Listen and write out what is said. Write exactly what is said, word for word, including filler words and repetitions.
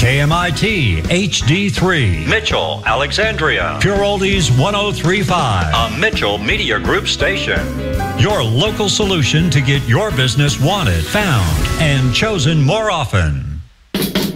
K M I T H D three, Mitchell, Alexandria. Pure Oldies one oh three point five, a Mitchell Media Group station. Your local solution to get your business wanted, found, and chosen more often.